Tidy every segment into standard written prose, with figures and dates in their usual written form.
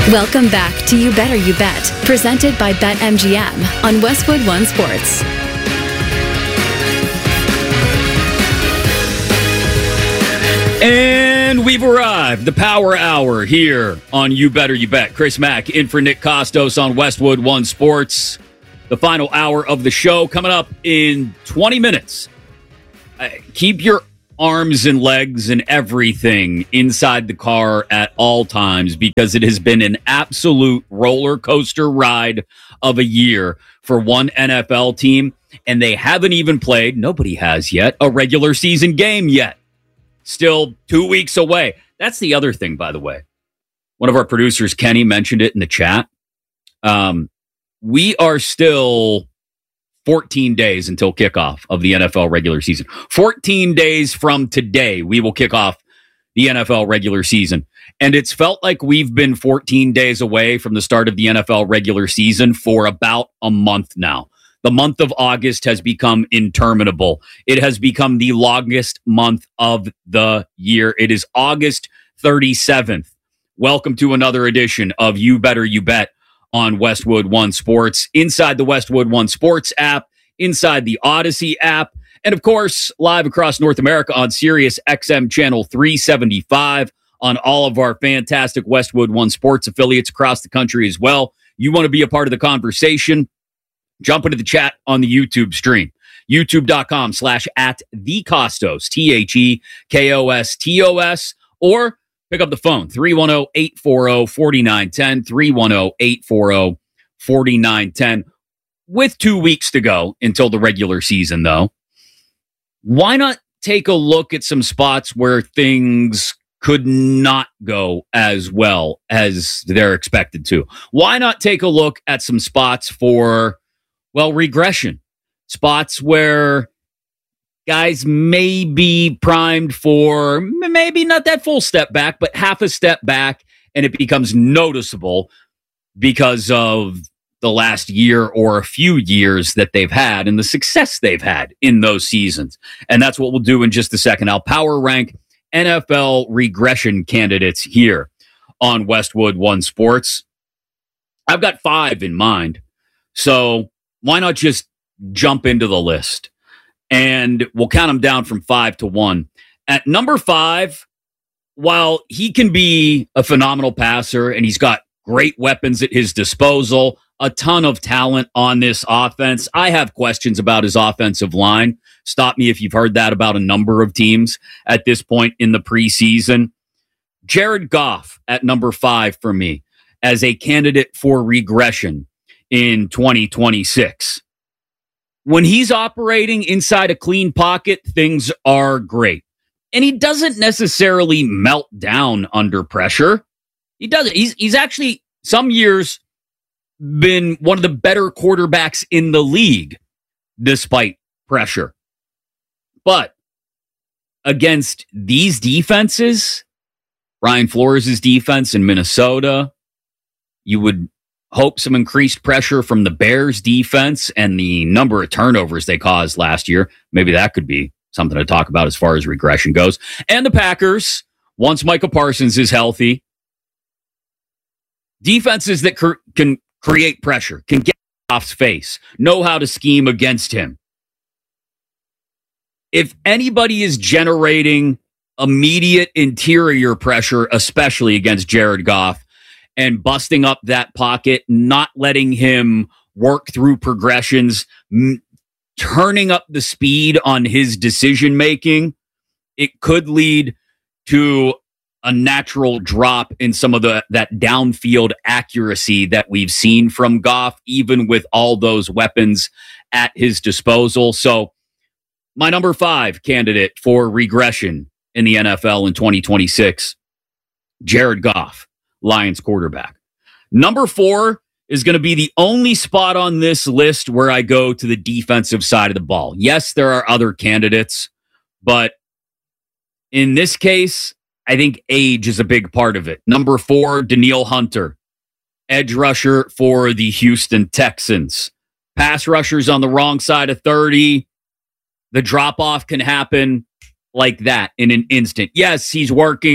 Welcome back to You Better You Bet, presented by BetMGM on Westwood One Sports. And we've arrived, the Power Hour here on You Better You Bet. Chris Mack in for Nick Costos on Westwood One Sports. The final hour of the show coming up in 20 minutes. Keep your arms and legs and everything inside the car at all times, because it has been an absolute roller coaster ride of a year for one NFL team, and they haven't even played, nobody has yet, a regular season game yet. Still 2 weeks away. That's the other thing, by the way. One of our producers, Kenny, mentioned it in the chat. We are still 14 days until kickoff of the NFL regular season. 14 days from today, we will kick off the NFL regular season. And it's felt like we've been 14 days away from the start of the NFL regular season for about a month now. The month of August has become interminable. It has become the longest month of the year. It is August 37th. Welcome to another edition of You Better You Bet on Westwood One Sports, inside the Westwood One Sports app, inside the Odyssey app, and of course, live across North America on Sirius XM Channel 375 on all of our fantastic Westwood One Sports affiliates across the country as well. You want to be a part of the conversation? Jump into the chat on the YouTube stream, youtube.com/@thecostos, TheKostos, or pick up the phone, 310-840-4910, 310-840-4910. With 2 weeks to go until the regular season, though, why not take a look at some spots where things could not go as well as they're expected to? Why not take a look at some spots for, well, regression? Spots where guys may be primed for maybe not that full step back, but half a step back, and it becomes noticeable because of the last year or a few years that they've had and the success they've had in those seasons. And that's what we'll do in just a second. I'll power rank NFL regression candidates here on Westwood One Sports. I've got 5 in mind, so why not just jump into the list? And we'll count them down from 5 to 1. At number 5, while he can be a phenomenal passer and he's got great weapons at his disposal, a ton of talent on this offense, I have questions about his offensive line. Stop me if you've heard that about a number of teams at this point in the preseason. Jared Goff at number 5 for me as a candidate for regression in 2026. When he's operating inside a clean pocket, things are great. And he doesn't necessarily melt down under pressure. He doesn't. He's actually, some years, been one of the better quarterbacks in the league despite pressure. But against these defenses, Brian Flores' defense in Minnesota, you would hope some increased pressure from the Bears defense and the number of turnovers they caused last year. Maybe that could be something to talk about as far as regression goes. And the Packers, once Micah Parsons is healthy, defenses that can create pressure, can get off face, know how to scheme against him. If anybody is generating immediate interior pressure, especially against Jared Goff, and busting up that pocket, not letting him work through progressions, turning up the speed on his decision-making, it could lead to a natural drop in some of that downfield accuracy that we've seen from Goff, even with all those weapons at his disposal. So my number 5 candidate for regression in the NFL in 2026, Jared Goff, Lions quarterback. Number 4 is going to be the only spot on this list where I go to the defensive side of the ball. Yes, there are other candidates, but in this case, I think age is a big part of it. Number 4, Danielle Hunter, edge rusher for the Houston Texans. Pass rushers on the wrong side of 30. The drop-off can happen like that in an instant. Yes, he's working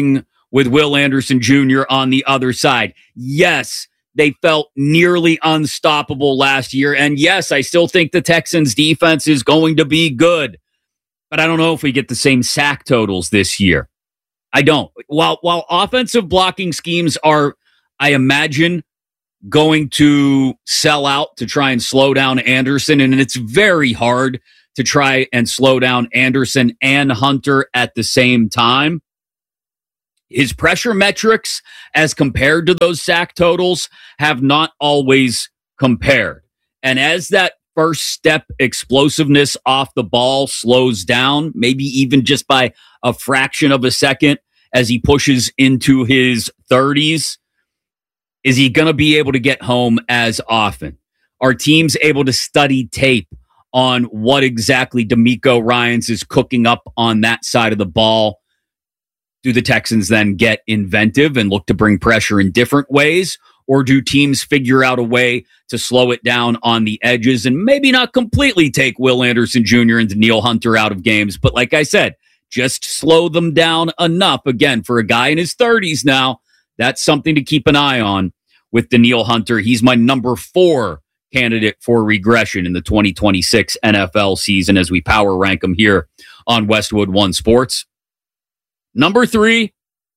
with Will Anderson Jr. on the other side. Yes, they felt nearly unstoppable last year. And yes, I still think the Texans defense is going to be good. But I don't know if we get the same sack totals this year. I don't. While offensive blocking schemes are, I imagine, going to sell out to try and slow down Anderson, and it's very hard to try and slow down Anderson and Hunter at the same time. His pressure metrics as compared to those sack totals have not always compared. And as that first step explosiveness off the ball slows down, maybe even just by a fraction of a second as he pushes into his 30s, is he going to be able to get home as often? Are teams able to study tape on what exactly DeMeco Ryans is cooking up on that side of the ball? Do the Texans then get inventive and look to bring pressure in different ways? Or do teams figure out a way to slow it down on the edges and maybe not completely take Will Anderson Jr. and Danielle Hunter out of games? But like I said, just slow them down enough. Again, for a guy in his 30s now, that's something to keep an eye on with Danielle Hunter. He's my number 4 candidate for regression in the 2026 NFL season as we power rank him here on Westwood One Sports. Number 3,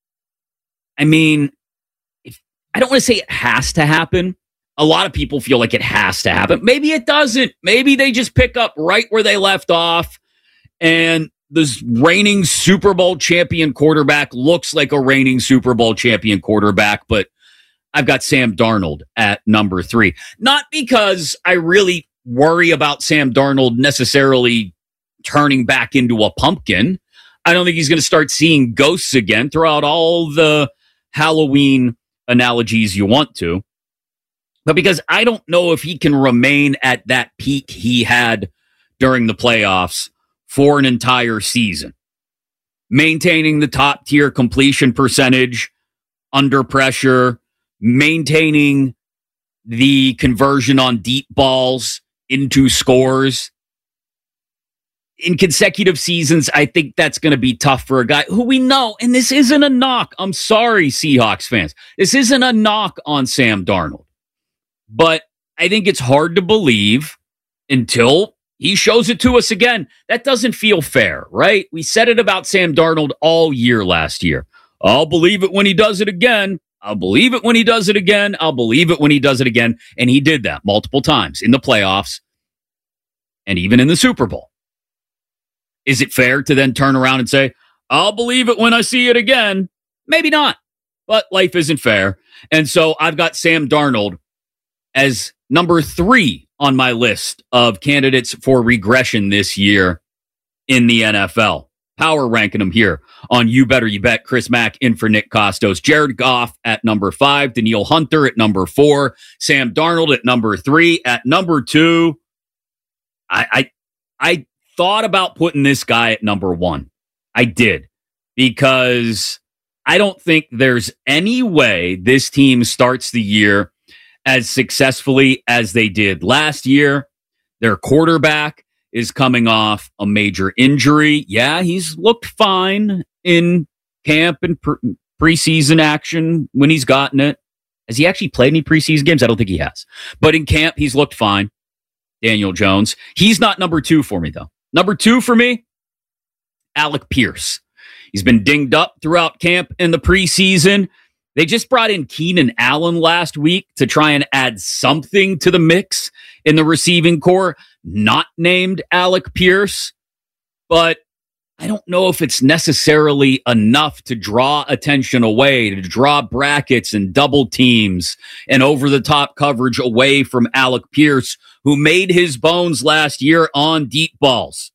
I mean, I don't want to say it has to happen. A lot of people feel like it has to happen. Maybe it doesn't. Maybe they just pick up right where they left off, and this reigning Super Bowl champion quarterback looks like a reigning Super Bowl champion quarterback, but I've got Sam Darnold at number 3. Not because I really worry about Sam Darnold necessarily turning back into a pumpkin. I don't think he's going to start seeing ghosts again throughout all the Halloween analogies you want to, but because I don't know if he can remain at that peak he had during the playoffs for an entire season. Maintaining the top tier completion percentage under pressure, maintaining the conversion on deep balls into scores in consecutive seasons, I think that's going to be tough for a guy who we know, and this isn't a knock. I'm sorry, Seahawks fans. This isn't a knock on Sam Darnold. But I think it's hard to believe until he shows it to us again. That doesn't feel fair, right? We said it about Sam Darnold all year last year. I'll believe it when he does it again. I'll believe it when he does it again. I'll believe it when he does it again. And he did that multiple times in the playoffs and even in the Super Bowl. Is it fair to then turn around and say, I'll believe it when I see it again? Maybe not, but life isn't fair. And so I've got Sam Darnold as number 3 on my list of candidates for regression this year in the NFL. Power ranking them here on You Better You Bet. Chris Mack in for Nick Costos. Jared Goff at number 5. Danielle Hunter at number 4. Sam Darnold at number 3. At number 2, I thought about putting this guy at number 1. I did, because I don't think there's any way this team starts the year as successfully as they did last year. Their quarterback is coming off a major injury. Yeah, he's looked fine in camp and preseason action when he's gotten it. Has he actually played any preseason games? I don't think he has. But in camp, he's looked fine. Daniel Jones. He's not number 2 for me, though. Number 2 for me, Alec Pierce. He's been dinged up throughout camp in the preseason. They just brought in Keenan Allen last week to try and add something to the mix in the receiving core, not named Alec Pierce. But I don't know if it's necessarily enough to draw attention away, to draw brackets and double teams and over-the-top coverage away from Alec Pierce, who made his bones last year on deep balls.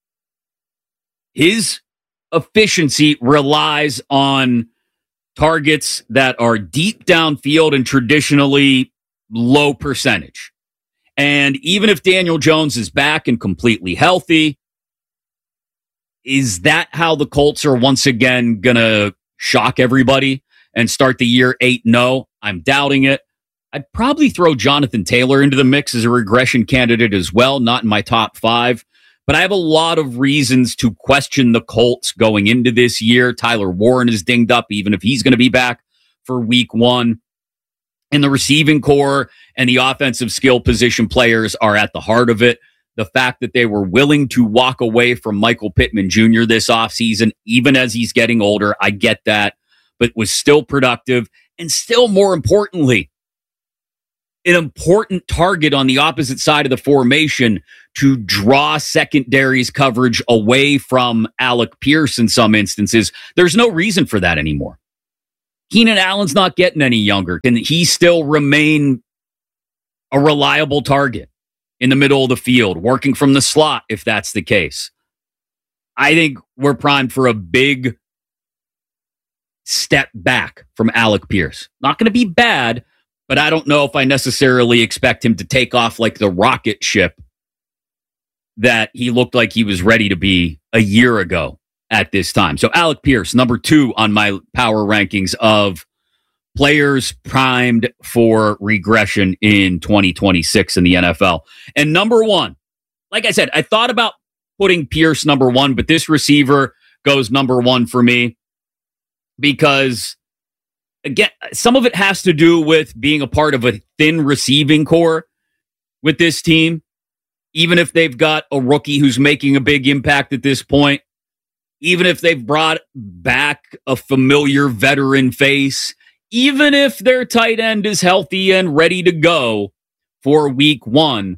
His efficiency relies on targets that are deep downfield and traditionally low percentage. And even if Daniel Jones is back and completely healthy, is that how the Colts are once again going to shock everybody and start the year 8-0? I'm doubting it. I'd probably throw Jonathan Taylor into the mix as a regression candidate as well, not in my top 5. But I have a lot of reasons to question the Colts going into this year. Tyler Warren is dinged up, even if he's going to be back for week 1. And the receiving core and the offensive skill position players are at the heart of it. The fact that they were willing to walk away from Michael Pittman Jr. this offseason, even as he's getting older, I get that, but was still productive and still, more importantly, an important target on the opposite side of the formation to draw secondaries coverage away from Alec Pierce in some instances. There's no reason for that anymore. Keenan Allen's not getting any younger. Can he still remain a reliable target in the middle of the field, working from the slot if that's the case? I think we're primed for a big step back from Alec Pierce. Not going to be bad, but I don't know if I necessarily expect him to take off like the rocket ship that he looked like he was ready to be a year ago at this time. So Alec Pierce, number 2 on my power rankings of players primed for regression in 2026 in the NFL. And number 1, like I said, I thought about putting Pierce number 1, but this receiver goes number 1 for me because, again, some of it has to do with being a part of a thin receiving core with this team. Even if they've got a rookie who's making a big impact at this point, even if they've brought back a familiar veteran face, even if their tight end is healthy and ready to go for week 1,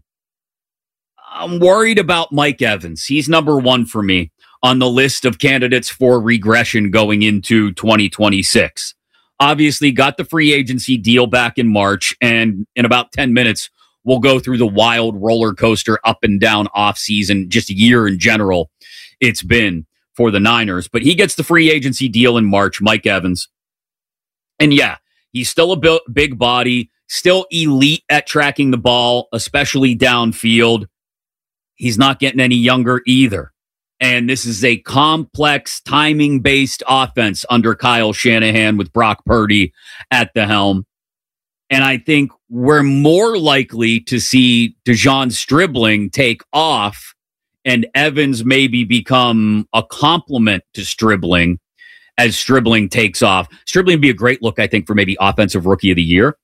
I'm worried about Mike Evans. He's number 1 for me on the list of candidates for regression going into 2026. Obviously, got the free agency deal back in March, and in about 10 minutes, we'll go through the wild roller coaster up and down offseason, just a year in general it's been for the Niners. But he gets the free agency deal in March, Mike Evans. And yeah, he's still a big body, still elite at tracking the ball, especially downfield. He's not getting any younger either. And this is a complex, timing-based offense under Kyle Shanahan with Brock Purdy at the helm. And I think we're more likely to see Dejon Stribling take off and Evans maybe become a complement to Stribling as Stribling takes off. Stribling would be a great look, I think, for maybe Offensive Rookie of the Year.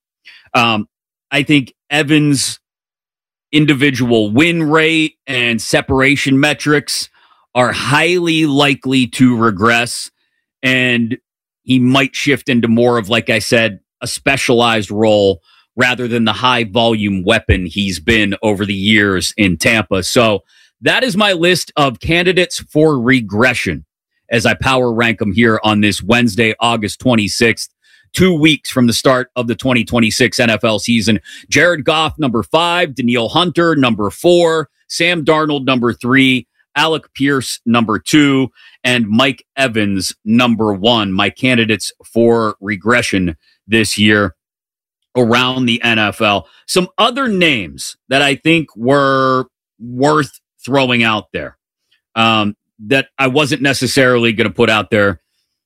I think Evans' individual win rate and separation metrics are highly likely to regress, and he might shift into more of, like I said, a specialized role rather than the high volume weapon he's been over the years in Tampa. So that is my list of candidates for regression as I power rank them here on this Wednesday, August 26th, 2 weeks from the start of the 2026 NFL season. Jared Goff, number 5, Danielle Hunter, number 4, Sam Darnold, number 3, Alec Pierce, number 2, and Mike Evans, number 1. My candidates for regression this year around the NFL. Some other names that I think were worth throwing out there that I wasn't necessarily going to put out there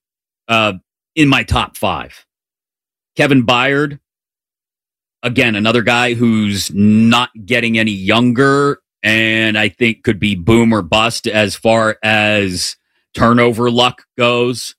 in my top 5. Kevin Byard, again, another guy who's not getting any younger and I think could be boom or bust as far as turnover luck goes.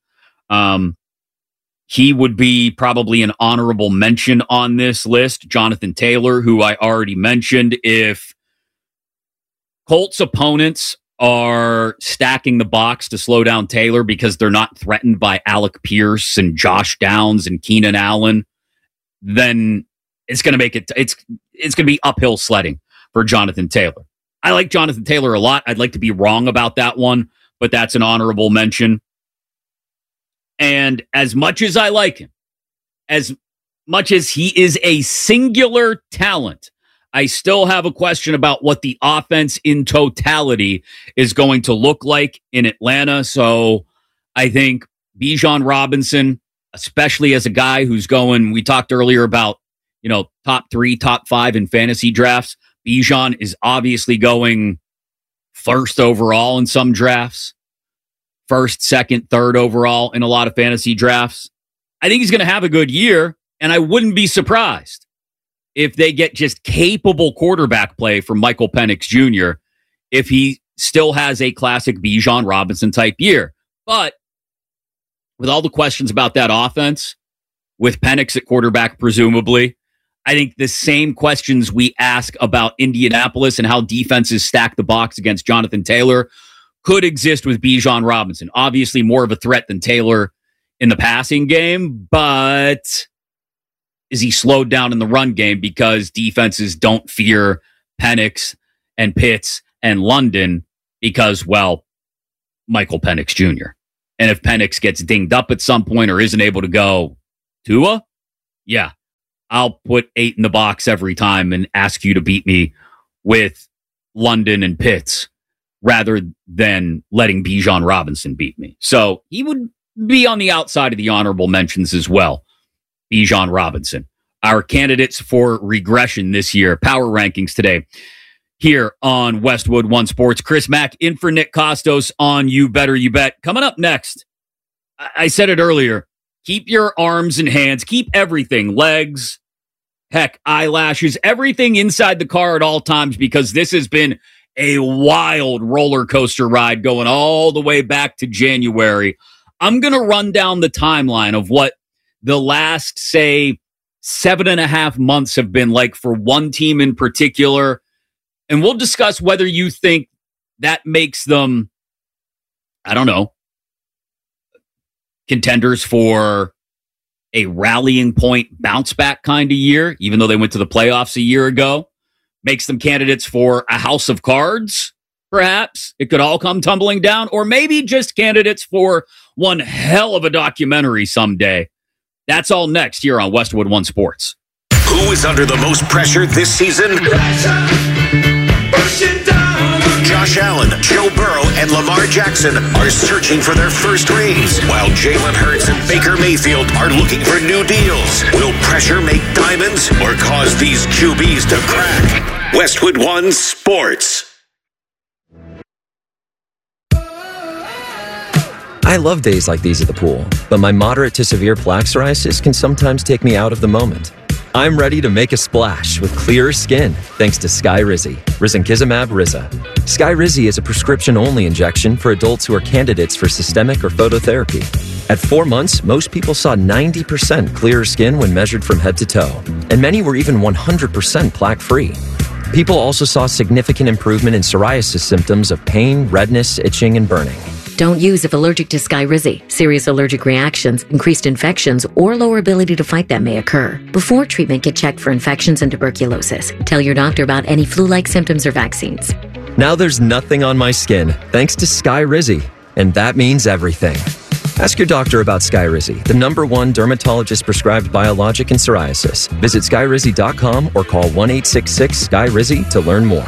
He would be probably an honorable mention on this list. Jonathan Taylor, who I already mentioned. If Colts opponents are stacking the box to slow down Taylor because they're not threatened by Alec Pierce and Josh Downs and Keenan Allen, then it's going to make it, it's going to be uphill sledding for Jonathan Taylor. I like Jonathan Taylor a lot. I'd like to be wrong about that one, but that's an honorable mention. And as much as I like him, as much as he is a singular talent, I still have a question about what the offense in totality is going to look like in Atlanta. So I think Bijan Robinson, especially as a guy who's going, we talked earlier about, top 3, top 5 in fantasy drafts. Bijan is obviously going first overall in some drafts. First, second, third overall in a lot of fantasy drafts. I think he's going to have a good year, and I wouldn't be surprised if they get just capable quarterback play from Michael Penix Jr. if he still has a classic Bijan Robinson type year. But with all the questions about that offense, with Penix at quarterback, presumably, I think the same questions we ask about Indianapolis and how defenses stack the box against Jonathan Taylor could exist with Bijan Robinson. Obviously more of a threat than Taylor in the passing game, but is he slowed down in the run game because defenses don't fear Penix and Pitts and London because, well, Michael Penix Jr. And if Penix gets dinged up at some point or isn't able to go, Tua? Yeah, I'll put 8 in the box every time and ask you to beat me with London and Pitts rather than letting Bijan Robinson beat me. So he would be on the outside of the honorable mentions as well. Bijan Robinson. Our candidates for regression this year. Power rankings today here on Westwood One Sports. Chris Mack in for Nick Costos on You Better You Bet. Coming up next, I said it earlier, keep your arms and hands, keep everything, legs, heck, eyelashes, everything inside the car at all times, because this has been a wild roller coaster ride going all the way back to January. I'm going to run down the timeline of what the last, say, 7.5 months have been like for one team in particular. And we'll discuss whether you think that makes them, I don't know, contenders for a rallying point bounce back kind of year, even though they went to the playoffs a year ago. Makes them candidates for a house of cards, perhaps. It could all come tumbling down, or maybe just candidates for one hell of a documentary someday. That's all next here on Westwood One Sports. Who is under the most pressure this season? Josh Allen, Joe Burrow, and Lamar Jackson are searching for their first rings, while Jalen Hurts and Baker Mayfield are looking for new deals. Will pressure make diamonds or cause these QBs to crack? Westwood One Sports. I love days like these at the pool, but my moderate to severe plaque psoriasis can sometimes take me out of the moment. I'm ready to make a splash with clearer skin thanks to Skyrizi, risankizumab Riza. Skyrizi is a prescription-only injection for adults who are candidates for systemic or phototherapy. At 4 months, most people saw 90% clearer skin when measured from head to toe, and many were even 100% plaque-free. People also saw significant improvement in psoriasis symptoms of pain, redness, itching, and burning. Don't use if allergic to Skyrizi. Serious allergic reactions, increased infections, or lower ability to fight them may occur. Before treatment, get checked for infections and tuberculosis. Tell your doctor about any flu-like symptoms or vaccines. Now there's nothing on my skin thanks to Skyrizi, and that means everything. Ask your doctor about Skyrizi, the #1 dermatologist-prescribed biologic in psoriasis. Visit Skyrizi.com or call 1-866-SKYRIZI to learn more.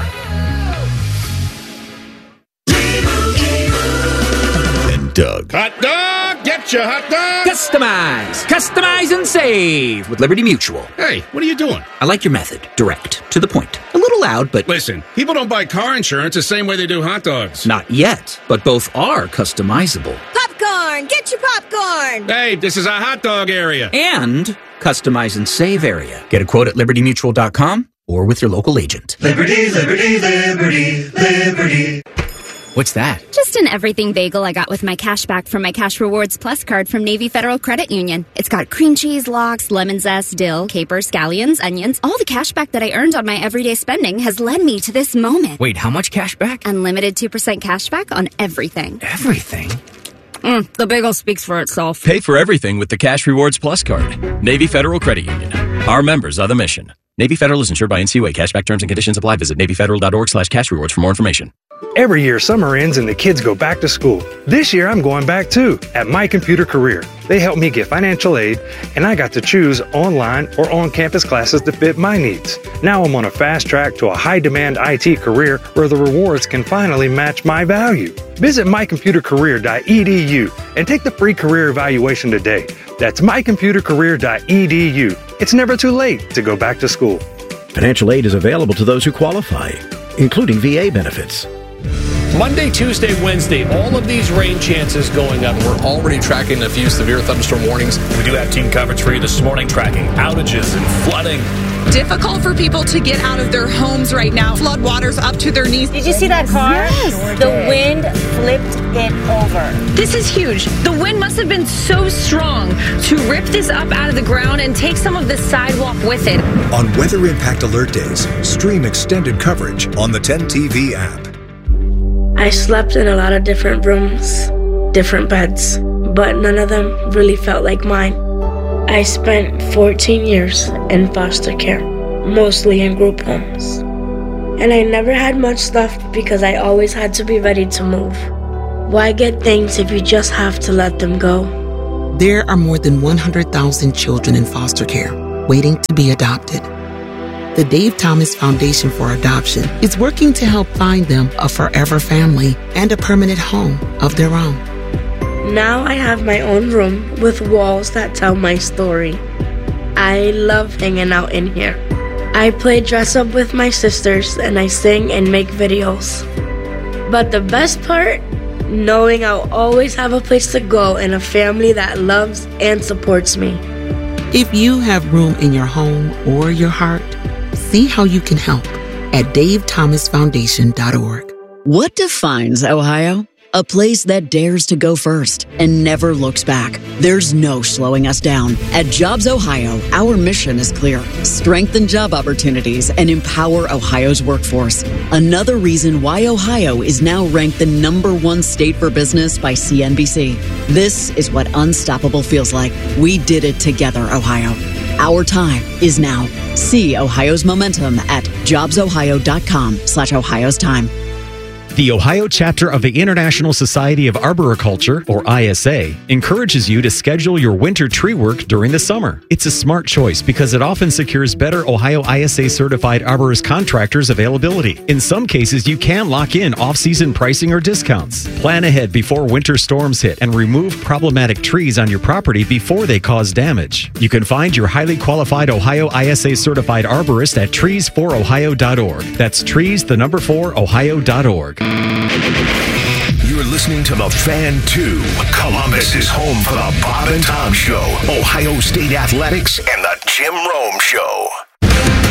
Doug. Hot dog! Get your hot dog! Customize and save with Liberty Mutual. Hey, what are you doing? I like your method. Direct, to the point. A little loud, but Listen, people don't buy car insurance the same way they do hot dogs. not yet. But both are customizable. Popcorn! Get your popcorn! Hey, this is a hot dog area. And customize and save area. Get a quote at libertymutual.com or with your local agent. Liberty, liberty, liberty, liberty. What's that? Just an everything bagel I got with my cash back from my Cash Rewards Plus card from Navy Federal Credit Union. It's got cream cheese, lox, lemon zest, dill, capers, scallions, onions. All the cash back that I earned on my everyday spending has led me to this moment. Wait, how much cash back? Unlimited 2% cash back on everything. Everything? The bagel speaks for itself. Pay for everything with the Cash Rewards Plus card. Navy Federal Credit Union. Our members are the mission. Navy Federal is insured by NCUA. Cashback terms and conditions apply. Visit NavyFederal.org/cashrewards for more information. Every year, summer ends and the kids go back to school. This year, I'm going back too, at My Computer Career. They helped me get financial aid, and I got to choose online or on-campus classes to fit my needs. Now I'm on a fast track to a high-demand IT career where the rewards can finally match my value. Visit mycomputercareer.edu and take the free career evaluation today. That's mycomputercareer.edu. It's never too late to go back to school. Financial aid is available to those who qualify, including VA benefits. Monday, Tuesday, Wednesday, all of these rain chances going up. We're already tracking a few severe thunderstorm warnings. We do have team coverage for you this morning, tracking outages and flooding. Difficult for people to get out of their homes right now. Flood waters up to their knees. Did you see that car? Yes. The wind flipped it over. This is huge. The wind must have been so strong to rip this up out of the ground and take some of the sidewalk with it. On Weather Impact Alert Days, stream extended coverage on the 10 TV app. I slept in a lot of different rooms, different beds, but none of them really felt like mine. I spent 14 years in foster care, mostly in group homes. And I never had much stuff because I always had to be ready to move. Why get things if you just have to let them go? There are more than 100,000 children in foster care waiting to be adopted. The Dave Thomas Foundation for Adoption is working to help find them a forever family and a permanent home of their own. Now I have my own room with walls that tell my story. I love hanging out in here. I play dress up with my sisters and I sing and make videos. But the best part, knowing I'll always have a place to go and a family that loves and supports me. If you have room in your home or your heart, see how you can help at davethomasfoundation.org. What defines Ohio? A place that dares to go first and never looks back. There's no slowing us down. At Jobs Ohio, our mission is clear. Strengthen job opportunities and empower Ohio's workforce. Another reason why Ohio is now ranked the #1 state for business by CNBC. This is what unstoppable feels like. We did it together, Ohio. Our time is now. See Ohio's momentum at jobsohio.com/Ohio's time. The Ohio chapter of the International Society of Arboriculture, or ISA, encourages you to schedule your winter tree work during the summer. It's a smart choice because it often secures better Ohio ISA certified arborist contractors availability. In some cases, you can lock in off-season pricing or discounts. Plan ahead before winter storms hit and remove problematic trees on your property before they cause damage. You can find your highly qualified Ohio ISA certified arborist at trees4ohio.org. That's trees4ohio.org. You're listening to The Fan 2. Columbus is home for the Bob and Tom Show, Ohio State Athletics, and the Jim Rome Show.